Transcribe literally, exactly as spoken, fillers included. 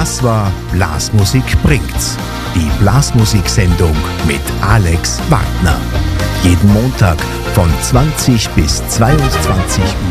Das war Blasmusik bringt's. Die Blasmusiksendung mit Alex Wagner. Jeden Montag von zwanzig bis zweiundzwanzig Uhr.